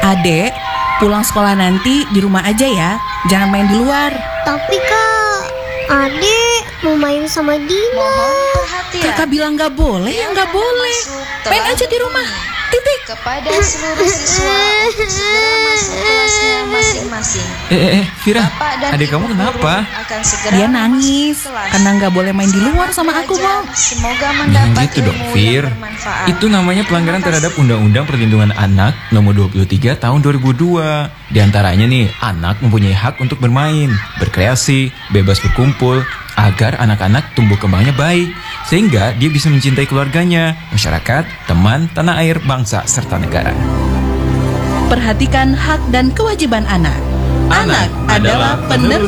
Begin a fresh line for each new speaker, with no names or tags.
Adek, pulang sekolah nanti di rumah aja ya, jangan main di luar.
Tapi Kak, Adek mau main sama Dina.
Mohon perhatian.
Kakak bilang gak boleh, ya gak boleh. Main aja di rumah, titik.
Kepada seluruh siswa untuk segera masuk kelasnya masing-masing.
Vira,
Bapak dan
adik
Ibu
kamu
guru
kenapa?
akan segera
Dia nangis
masuk kelas.
karena gak boleh main di luar sama aku,
Belajar,
Mom.
Semoga
Jangan
mendapat
gitu dong,
ilmu
Fir.
yang bermanfaat.
Itu namanya pelanggaran terhadap Undang-Undang Perlindungan Anak Nomor 23 Tahun 2002. Di antaranya nih, anak mempunyai hak untuk bermain, berkreasi, bebas berkumpul, agar anak-anak tumbuh kembangnya baik, sehingga dia bisa mencintai keluarganya, masyarakat, teman, tanah air, bangsa, serta negara.
Perhatikan hak dan kewajiban anak. Anak adalah penerus